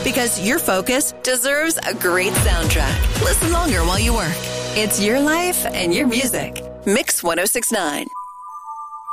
Because your focus deserves a great soundtrack. Listen longer while you work. It's your life and your music. Mix 1069.